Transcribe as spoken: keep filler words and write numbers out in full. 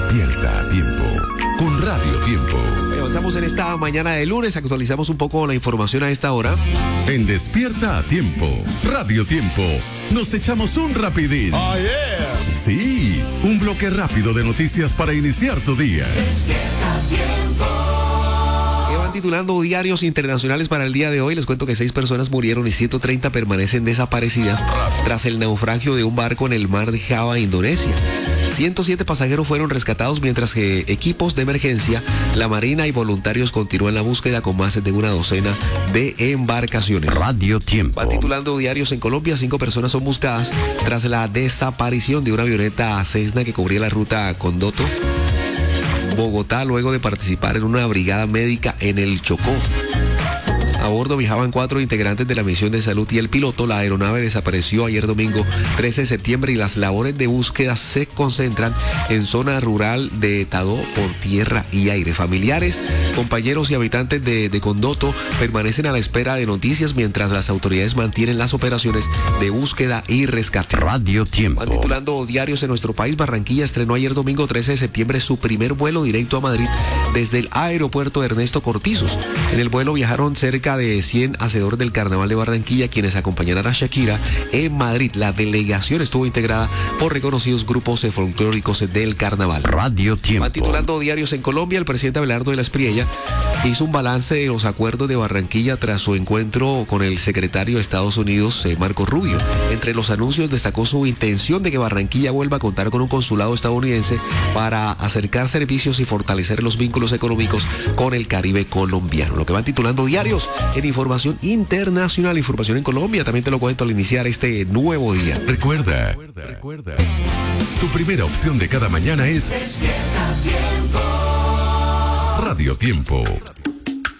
Despierta a tiempo con Radio Tiempo. Avanzamos en esta mañana de lunes, actualizamos un poco la información a esta hora. En Despierta a Tiempo, Radio Tiempo, nos echamos un rapidín. Oh, yeah. Sí, un bloque rápido de noticias para iniciar tu día. Despierta a tiempo. Van titulando diarios internacionales para el día de hoy. Les cuento que seis personas murieron y ciento treinta permanecen desaparecidas tras el naufragio de un barco en el mar de Java, Indonesia. ciento siete pasajeros fueron rescatados mientras que equipos de emergencia, la Marina y voluntarios continúan la búsqueda con más de una docena de embarcaciones. Radio Tiempo. Van titulando diarios en Colombia, cinco personas son buscadas tras la desaparición de una avioneta Cessna que cubría la ruta Condoto, Bogotá, luego de participar en una brigada médica en el Chocó. A bordo viajaban cuatro integrantes de la misión de salud y el piloto. La aeronave desapareció ayer domingo trece de septiembre y las labores de búsqueda se concentran en zona rural de Tadó por tierra y aire. Familiares, compañeros y habitantes de, de Condoto permanecen a la espera de noticias mientras las autoridades mantienen las operaciones de búsqueda y rescate. Radio Tiempo. Van titulando diarios en nuestro país. Barranquilla estrenó ayer domingo trece de septiembre su primer vuelo directo a Madrid desde el aeropuerto Ernesto Cortizos. En el vuelo viajaron cerca de cien hacedores del Carnaval de Barranquilla, quienes acompañarán a Shakira en Madrid. La delegación estuvo integrada por reconocidos grupos folclóricos del Carnaval. Radio Tiempo. Van titulando diarios en Colombia. El presidente Abelardo de la Espriella hizo un balance de los acuerdos de Barranquilla tras su encuentro con el secretario de Estados Unidos, eh, Marco Rubio. Entre los anuncios destacó su intención de que Barranquilla vuelva a contar con un consulado estadounidense para acercar servicios y fortalecer los vínculos económicos con el Caribe colombiano. Lo que van titulando diarios en información internacional, información en Colombia, también te lo cuento al iniciar este nuevo día. Recuerda, recuerda, recuerda. Tu primera opción de cada mañana es Despierta a tiempo. Radio Tiempo.